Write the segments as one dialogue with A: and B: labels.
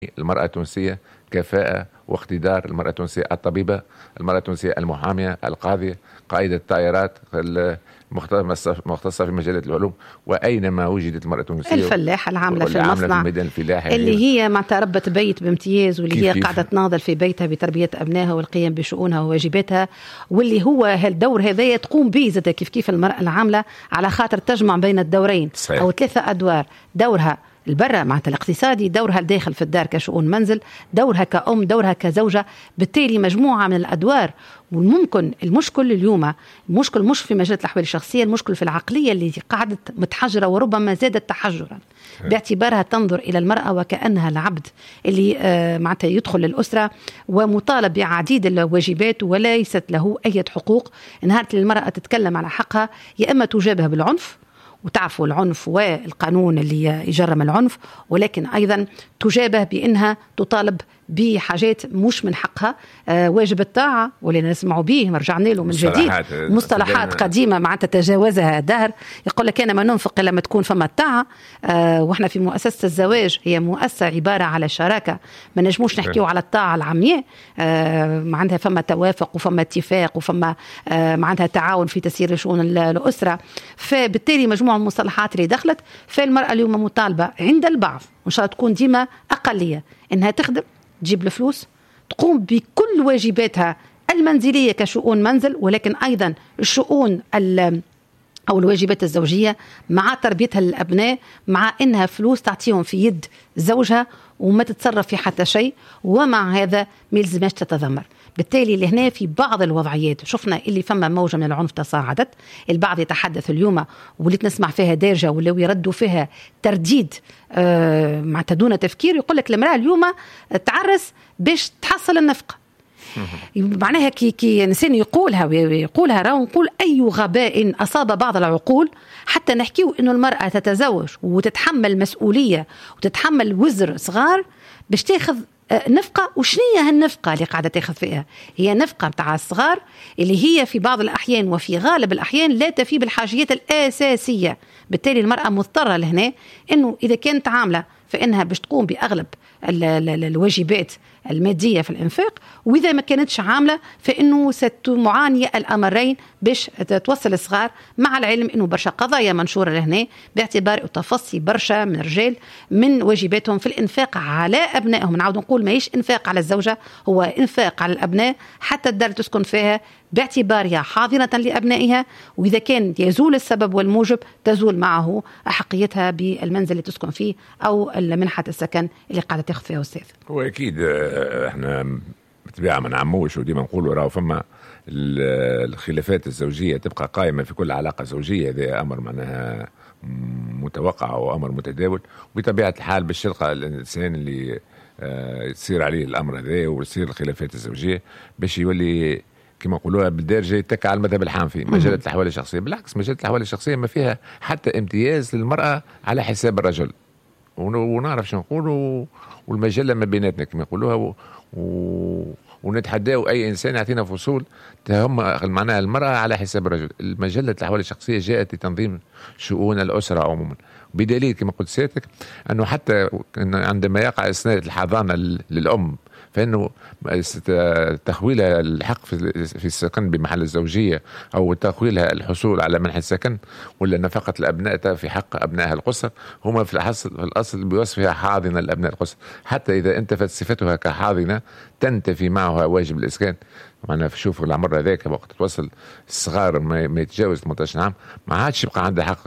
A: المرأة التونسية كفاءة واقتدار، المرأة التونسية الطبيبة، المرأة التونسية المحامية، القاضية، قائدة الطائرات، مختصة في مجالات العلوم. وأينما وجدت المرأة التونسية،
B: الفلاحة العاملة في المصنع،
A: في الميدان الفلاحي،
B: اللي هي مع ربة بيت بامتياز، واللي هي قاعدة تناضل في بيتها بتربية أبنائها والقيام بشؤونها وواجباتها، واللي هو هالدور هذا تقوم به زادة كيف المرأة العاملة، على خاطر تجمع بين الدورين. صحيح. أو 3 أدوار: دورها البرة معناتها الاقتصادي، دورها الداخل في الدار كشؤون منزل، دورها كأم، دورها كزوجة. بالتالي مجموعة من الأدوار. والممكن المشكل اليوم المشكل مش في مجال الأحوال الشخصية، المشكل في العقلية اللي قاعدة متحجرة وربما زادت تحجرا، باعتبارها تنظر إلى المرأة وكأنها العبد اللي معناتها يدخل للأسرة ومطالب بعديد الواجبات وليست له أي حقوق. نهار المرأة تتكلم على حقها، يا إما تجابه بالعنف، وتعرفوا العنف والقانون اللي يجرم العنف، ولكن أيضا تجابه بأنها تطالب بحاجات مش من حقها. واجب الطاعة واللي نسمعوا به رجعنا له من جديد، مصطلحات قديمة معناتها تجاوزها دهر. يقول لك أنا ما ننفق إلا لما تكون فما الطاعة. وإحنا في مؤسسة الزواج هي مؤسسة عبارة على شراكة، ما نجموش نحكيو على الطاعة العمياء. معناتها فما توافق وفما اتفاق وفما معناتها تعاون في تسيير شؤون الأسرة. فبالتالي مجموعة من المصطلحات اللي دخلت، فالمرأة اليوم مطالبة عند البعض، وإن شاء الله تكون ديما أقلية، إنها تخدم، تجيب الفلوس، تقوم بكل واجباتها المنزلية كشؤون منزل، ولكن أيضا الشؤون أو الواجبات الزوجية، مع تربيتها للأبناء، مع إنها فلوس تعطيهم في يد زوجها وما تتصرف في حتى شيء، ومع هذا ما يلزمهاش تتذمر. بالتالي لهنا في بعض الوضعيات شفنا اللي فما موجة من العنف تصاعدت. البعض يتحدث اليوم واللي نسمع فيها دارجة، ولو يردوا فيها ترديد مع دون تفكير، يقول لك المرأة اليوم تعرس باش تحصل النفقة. معناها كي إنسان يقولها راهو نقول أي غباء أصاب بعض العقول، حتى نحكيو إنه المرأة تتزوج وتتحمل مسؤولية وتتحمل وزر صغار باش تاخذ نفقة. وشنية هالنفقة اللي قاعدة تاخذ فيها؟ هي نفقة بتاع الصغار اللي هي في بعض الأحيان وفي غالب الأحيان لا تفي بالحاجيات الأساسية. بالتالي المرأة مضطرة لهنا إنه إذا كانت عاملة فإنها باش تقوم بأغلب الواجبات المادية في الإنفاق، وإذا ما كانتش عاملة فإنه ستمعاني الأمرين باش توصل الصغار. مع العلم إنه برشا قضايا منشورة لهنا باعتبار تفصي برشا من الرجال من واجباتهم في الإنفاق على أبنائهم. نعود نقول ماهيش إنفاق على الزوجة، هو إنفاق على الأبناء حتى الدار تسكن فيها باعتبارها حاضنة لأبنائها، وإذا كان يزول السبب والموجب تزول معه أحقيتها بالمنزل اللي تسكن فيه أو منحة السكن اللي قاعدة تاخذ فيها أستاذ.
A: هو أكيد احنا بطبيعة ما نعموش وديما نقولوا راهو فما الخلافات الزوجية تبقى قائمة في كل علاقة زوجية. هذا أمر معناها متوقع وأمر متداول، وبطبيعة الحال باش يلقى الإنسان اللي يصير عليه الأمر هذا ويصير الخلافات الزوجية باش يولي كما يقولوها بالدارجة يتكى على المذهب الحنفي. مجلة الأحوال الشخصية بالعكس، مجلة الأحوال الشخصية ما فيها حتى امتياز للمرأة على حساب الرجل، ونعرف شو نقولوا، والمجلة ما بيناتنا كما يقولوها، ونتحداو أي إنسان يعطينا فصول تهم معناها المرأة على حساب الرجل. المجلة الأحوال الشخصية جاءت لتنظيم شؤون الأسرة عموما، بدليل كما قلت سيادتك أنه حتى عندما يقع إسناد الحضانة للأم فإنه تخويلها الحق في السكن بمحل الزوجية، أو تخويلها الحصول على منح السكن ولا نفقة الأبناء في حق أبنائها القصر، هما في الأصل بوصفها حاضنة الأبناء القصر. حتى إذا انتفت صفتها كحاضنة تنتفي معها واجب الإسكان. معنا شوفوا العمر هذاك وقت توصل الصغار ما يتجاوز 18 عام ما عادش يبقى عنده حق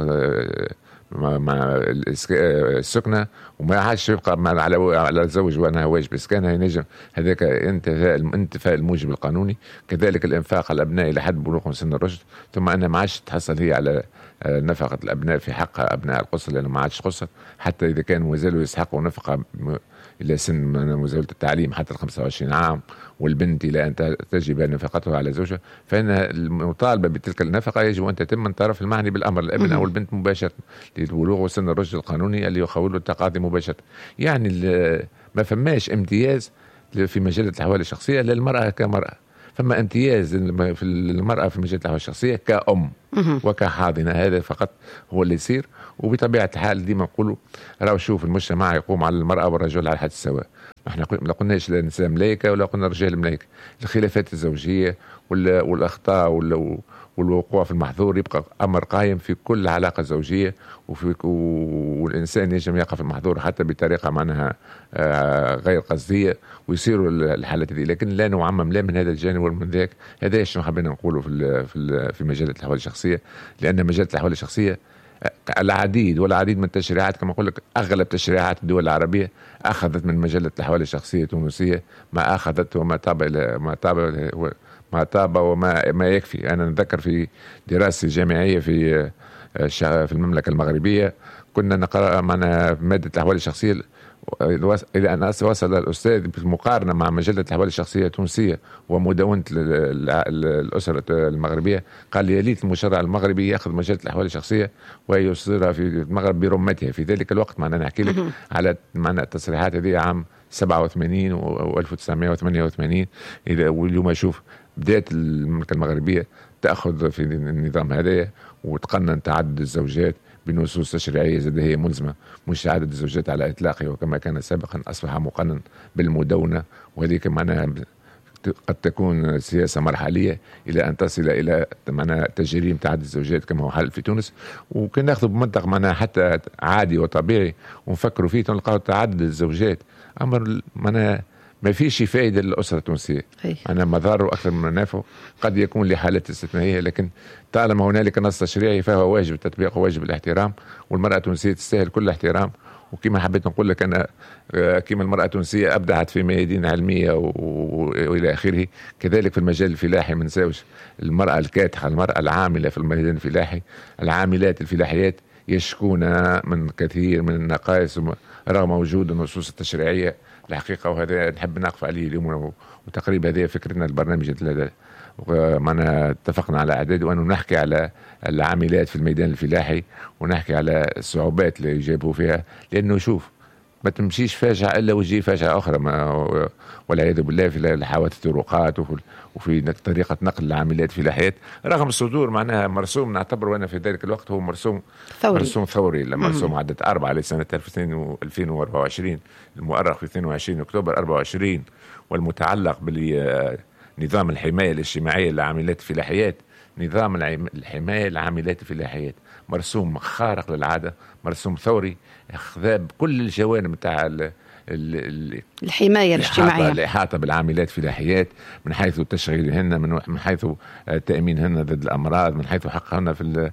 A: مع السكنة، وما عادش يبقى على الزوج وأنها واجب إسكانها ينجم هذاك انتفاء الموجب القانوني. كذلك الإنفاق على الأبناء إلى حد بلوغهم سن الرشد، ثم أنها ما عادش تحصل هي على نفقة الأبناء في حق أبناء القصر، لأنه ما عادش قصر حتى إذا كانوا مازالوا يسحقوا نفقة إلى سن مزاولة التعليم حتى 25 عام، والبنت إلى أن تجب نفقتها على زوجها، فإن المطالبة بتلك النفقة يجب أن تتم من طرف المعني بالأمر، الابن أو البنت مباشرة، لبلوغ سن الرشد القانوني اللي يخول التقاضي مباشرة. يعني ما فماش امتياز في مجال الأحوال الشخصية للمرأة كمرأة، فما امتياز في المرأة في مجال الأحوال الشخصية كأم وكحاضنة. هذا فقط هو اللي يصير. وبطبيعة الحال ديما نقولوا راهو شوف المجتمع يقوم على المرأة والرجل على حد السواء، احنا ما قلناش لا نساء ملايكه ولا قلنا رجال ملايكه. الخلافات الزوجيه والاخطاء والوقوع في المحظور يبقى امر قائم في كل علاقه زوجيه، والانسان يجب يقع في المحظور حتى بطريقه معناها غير قصديه، ويصيروا الحالات هذه. لكن لا نعمم لا من هذا الجانب ولا من ذاك. هذا ايش حبينا نقوله في مجله الاحوال الشخصيه، لان مجله الاحوال الشخصيه العديد من التشريعات، كما أقول لك أغلب تشريعات الدول العربية أخذت من مجلة الأحوال الشخصية التونسية ما أخذت وما طاب وما يكفي. أنا نذكر في دراستي الجامعية في المملكة المغربية كنا نقرأ معنا مادة الأحوال الشخصية إلى أن وصل الأستاذ بالمقارنة مع مجلة الأحوال الشخصية التونسية ومدونة الأسرة المغربية، قال يا ليت المشرع المغربي يأخذ مجلة الأحوال الشخصية ويصدرها في المغرب برمتها في ذلك الوقت. معنا نحكي لك على معنا التصريحات هذه عام 87 و 1988. واليوم أشوف بداية المملكة المغربية تأخذ في النظام هذا وتقنن تعدد الزوجات بنصوص تشريعية زاد هي ملزمة، مش عدد الزوجات على إطلاقه وكما كان سابقا، أصبح مقنن بالمدونة. وهذيك معناها قد تكون سياسة مرحلية إلى أن تصل إلى معناها تجريم تعدد الزوجات كما هو حال في تونس. وكنا ناخذ بمنطق معناها حتى عادي وطبيعي ونفكروا فيه تلقاو تعدد الزوجات أمر معناها ما فيش فائدة للأسرة التونسية. أنا مضاره أكثر من منافعه، قد يكون لحالات استثنائية، لكن طالما هنالك نص تشريعي فهو واجب التطبيق وواجب الاحترام، والمرأة التونسية تستاهل كل احترام. وكما حبيت نقول لك أنا كما المرأة التونسية أبدعت في ميادين علمية وإلى آخره، كذلك في المجال الفلاحي ما نساوش المرأة الكادحة، المرأة العاملة في الميدان الفلاحي. العاملات الفلاحيات يشكون من كثير من النقائص رغم وجود النصوص التشريعية الحقيقة، وهذا نحب نقف عليه اليوم. وتقريبا هذه فكرتنا البرنامج معنا اتفقنا على اعداد وانه نحكي على العاملات في الميدان الفلاحي ونحكي على الصعوبات اللي يجابوا فيها، لانه شوف ما تمشيش فاجعة الا وتجي فاجعة اخرى والعياذ بالله في حوادث الطرقات وفي طريقة نقل العاملات في الحياة، رغم الصدور معناها مرسوم نعتبر وانا في ذلك الوقت هو مرسوم ثوري لما مرسوم عدد 4 لسنة 2024 المؤرخ في 22 أكتوبر 24 والمتعلق بنظام الحماية الاجتماعية للعاملات الفلاحيات. نظام الحماية للعاملات الفلاحيات مرسوم خارق للعادة، مرسوم ثوري خذاب كل الجوانب متاع
B: الحماية الاجتماعية،
A: الإحاطة بالعاملات الفلاحيات من حيث تشغيلهن، من حيث تأمينهن ضد الأمراض، من حيث حقهن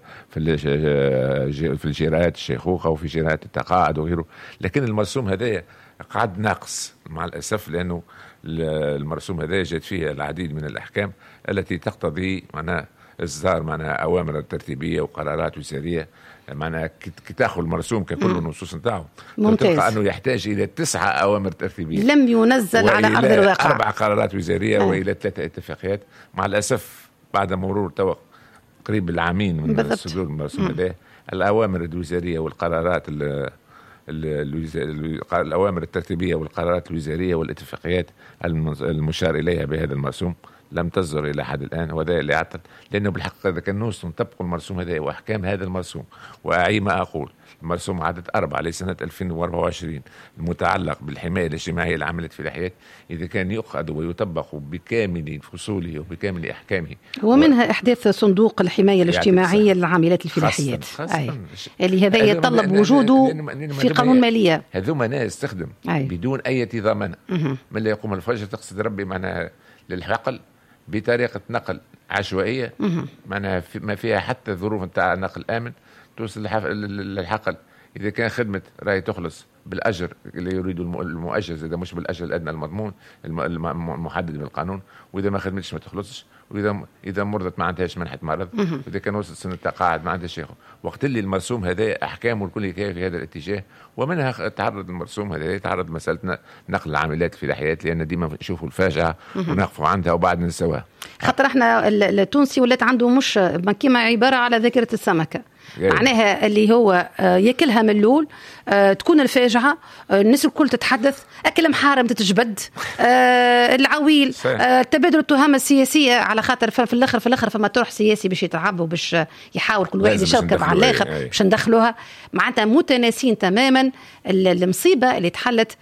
A: في الجرايات الشيخوخة وفي جرايات التقاعد وغيره. لكن المرسوم هذا قعد ناقص مع الأسف، لأنه المرسوم هذا جاءت فيه العديد من الأحكام التي تقتضي معناها إصدار معناها أوامر ترتيبية وقرارات وزارية. معناها تاخذ المرسوم ككل النصوص نتاعو تلقى أنه يحتاج إلى 9 أوامر ترتيبية
B: لم ينزل على أرض الواقع،
A: 4 قرارات وزارية وإلى 3 اتفاقيات. مع الأسف بعد مرور قريب العامين من صدور المرسوم هذا، الأوامر الوزارية والقرارات الأوامر الترتيبية والقرارات الوزارية والاتفاقيات المشار إليها بهذا المرسوم لم تصدر إلى حد الآن. وهذا اللي يعطل، لأنه بالحقيقة إذا كان نطبق المرسوم هذا وأحكام هذا المرسوم، وأعي ما أقول المرسوم عدد 4 لسنة 2024 المتعلق بالحماية الاجتماعية للعاملات الفلاحيات، إذا كان يؤخذ ويطبق بكامل فصوله وبكامل أحكامه،
B: ومنها إحداث صندوق الحماية الاجتماعية للعاملات الفلاحيات اللي هذا يتطلب وجوده في قانون مالية.
A: هذوما ناس تخدم بدون أي ضمانة، من لا يقوم الفجر تقصد ربي معناها للحقل بطريقة نقل عشوائية، معناها ما فيها حتى ظروف نتاع نقل آمن، توصل للحقل. إذا كان خدمة راهي تخلص بالأجر اللي يريد المؤجز، إذا مش بالأجر الأدنى المضمون المحدد بالقانون، وإذا ما خدمتش ما تخلصش، وإذا مرضت ما عندهاش منحة مرض، وإذا كان وصلت سنة تقاعد ما عندهاش ياخذ. وقت اللي المرسوم هذا أحكامه الكل في هذا الاتجاه، ومنها تعرض المرسوم هذا يتعرض مسألة نقل العاملات في الحياة، لأن ديما نشوفوا الفاجعة ونقفوا عندها وبعد ننسوها.
B: خاطر احنا التونسي ولات عنده مش كيما عبارة على ذاكرة السمكة، معناها اللي هو ياكلها ملول، تكون الفاجعة، الناس الكل تتحدث، أكل محارم تتجبد، العويل، تبادل التهم السياسية، على خاطر في الآخر فما طرح سياسي باش يتعب وباش يحاول كل واحد يشكر على الآخر باش ندخلوها. معناتها متناسين تماما المصيبة اللي تحلت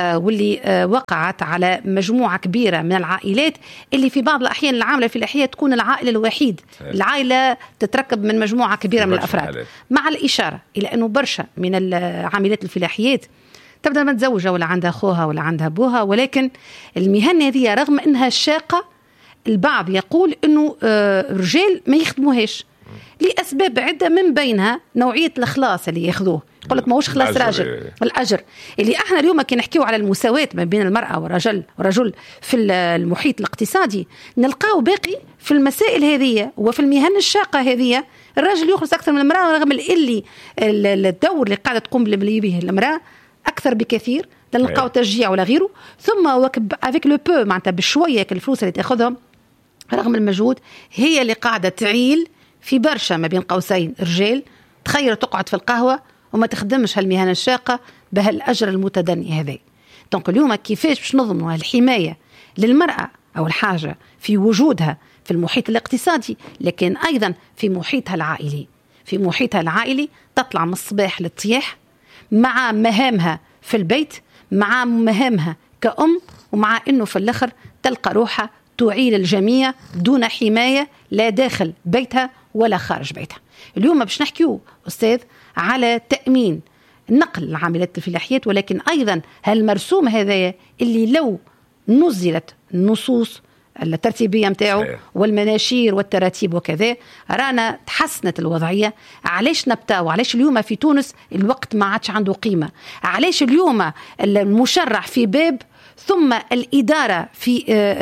B: واللي وقعت على مجموعة كبيرة من العائلات، اللي في بعض الأحيان العاملة في الأحياء تكون العائلة الوحيد. العائلة تتركب من مجموعة كبيرة من الأفراد، مع الإشارة إلى أنه برشا من العاملات الفلاحيات تبدأ متزوجة ولا عندها أخوها ولا عندها أبوها، ولكن المهن هذه رغم أنها شاقة البعض يقول أنه رجال ما يخدموهاش لأسباب عدة، من بينها نوعية الإخلاص اللي يأخذوه. يقول لك ما هوش خلاص راجل، الأجر اللي احنا اليوم كي نحكيو على المساواة ما بين المرأة والرجل في المحيط الاقتصادي، نلقاو باقي في المسائل هذه وفي المهن الشاقة هذه الراجل يخلص أكثر من المرأة، رغم اللي الدور اللي قاعدة تقوم به المرأة أكثر بكثير، نلقاو تشجيع ولا غيره. ثم افيك لو بو معناتها بشوية الفلوس اللي تأخذهم رغم المجهود، هي اللي قاعدة تعيل في برشا ما بين قوسين رجال. تخيل تقعد في القهوة وما تخدمش هالمهنة الشاقة بهالأجر المتدني هذا. دونك اليوم كيفاش باش نضمنوا الحماية للمرأة أو الحاجة في وجودها في المحيط الاقتصادي، لكن أيضا في محيطها العائلي. في محيطها العائلي تطلع من الصباح للطياح مع مهامها في البيت، مع مهامها كأم، ومع أنه في الآخر تلقى روحها تعيل الجميع دون حماية لا داخل بيتها ولا خارج بيتها. اليوم باش نحكيو أستاذ على تأمين نقل العاملات الفلاحيات، ولكن أيضا هالمرسوم هذا اللي لو نزلت النصوص الترتيبية متاعه والمناشير والتراتيب وكذا رانا تحسنت الوضعية. علاش نبتاو؟ علاش اليوم في تونس الوقت ما عادش عنده قيمة؟ علاش اليوم المشرع في باب ثم الإدارة في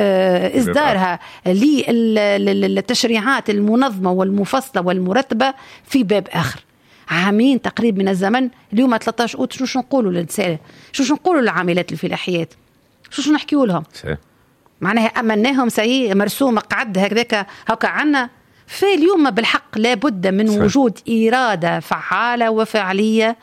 B: إصدارها للتشريعات المنظمة والمفصلة والمرتبة في باب آخر؟ عامين تقريبا من الزمن. اليوم 13 أوت شو نقولوا للنساء؟ شو نقولوا للعاملات الفلاحيات؟ شو نحكيوا لهم؟ معناها أمناهم سي مرسوم قعد هكذاك هكا عنا. فاليوم بالحق لابد من وجود إرادة فعالة وفعلية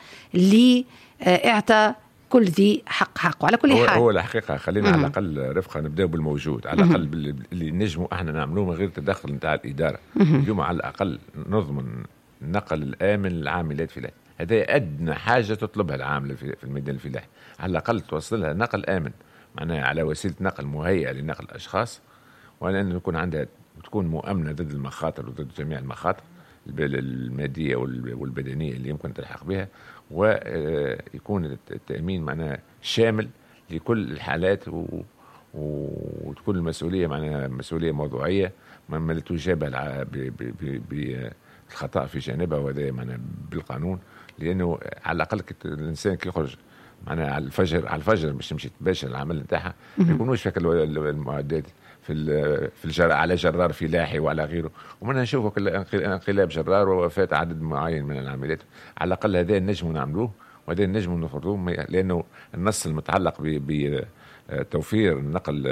B: لإعطاء كل ذي حق. على كل حال
A: هو الحقيقة خلينا على الأقل رفقة نبدأ بالموجود، على الأقل اللي نجموا احنا نعملوه من غير تدخل نتاع الإدارة. اليوم على الأقل نضمن النقل الآمن للعاملات الفلاحية، هذا أدنى حاجة تطلبها العاملة في الميدان الفلاحي، على الأقل توصلها نقل آمن، معناها على وسيلة نقل مهيئة لنقل الأشخاص، وأن يكون عندها تكون مؤمنة ضد المخاطر وضد جميع المخاطر المادية والبدنية اللي يمكن تلحق بها، ويكون التأمين معناها شامل لكل الحالات، وتكون المسؤولية معناها مسؤولية موضوعية ما تجابه بالخطأ في جانبها، وهذا معناها بالقانون. لأنه على الأقل الإنسان كي يخرج معناها على الفجر باش تمشي تباشر العمل نتاعها، ما يكونوش فيك المعدات على جرار فلاحي وعلى غيره، ومنها نشوفوا انقلاب جرار ووفاة عدد معين من العاملات. على الأقل هذا النجم نعملوه وهذا النجم نفرضوه، لأنه النص المتعلق بتوفير النقل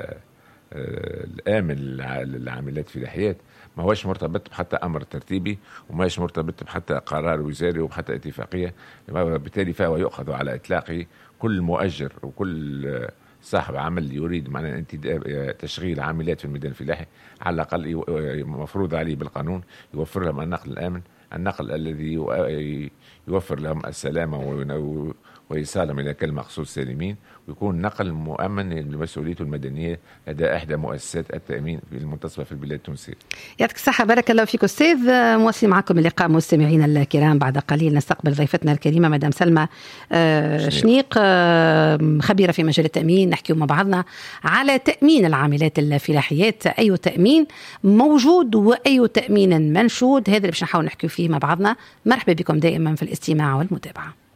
A: الآمن للعاملات الفلاحيات ما هوش مرتبط بحتى أمر ترتيبي، وما هوش مرتبط بحتى قرار وزاري وبحتى اتفاقية. بالتالي فهو يؤخذ على إطلاقه كل مؤجر وكل صاحب عمل يريد معناه تشغيل عاملات في الميدان الفلاحي، على الأقل مفروض عليه بالقانون يوفر لهم النقل الآمن، النقل الذي يوفر لهم السلامة وإيصالهم إلى كل مقصود سالمين، ويكون نقل مؤمن لمسؤوليته المدنية لدى إحدى مؤسسات التأمين المنتصبة في البلاد التونسية.
B: يعطيك الصحة، بارك الله فيك أستاذ. مواصل معكم اللقاء مستمعينا الكرام. بعد قليل نستقبل ضيفتنا الكريمة مدام سلمى شنيق، خبيرة في مجال التأمين. نحكي مع بعضنا على تأمين العاملات الفلاحيات، أي تأمين موجود وأي تأمين منشود، هذا اللي باش نحاول نحكي فيه مع بعضنا. مرحبا بكم دائما في الاستماع والمتابعة.